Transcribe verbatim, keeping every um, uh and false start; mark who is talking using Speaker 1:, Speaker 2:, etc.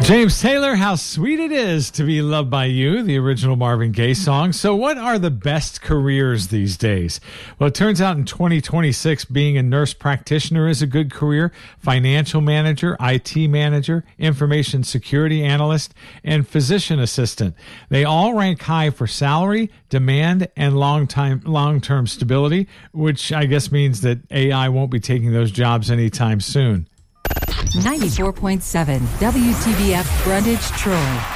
Speaker 1: James Taylor, How Sweet It Is to Be Loved by You, the original Marvin Gaye song. So what are the best careers these days? Well, it turns out in twenty twenty-six, being a nurse practitioner is a good career. Financial manager, I T manager, information security analyst, and physician assistant. They all rank high for salary, demand, and long-time, long-term stability, which I guess means that A I won't be taking those jobs anytime soon.
Speaker 2: ninety-four point seven W T B F Brundage Troy.